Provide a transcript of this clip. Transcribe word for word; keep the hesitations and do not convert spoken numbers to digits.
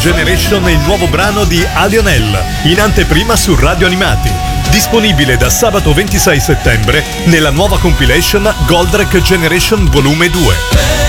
Generation è il nuovo brano di Alionel, in anteprima su Radio Animati. Disponibile da sabato ventisei settembre nella nuova compilation Goldrake Generation Volume due.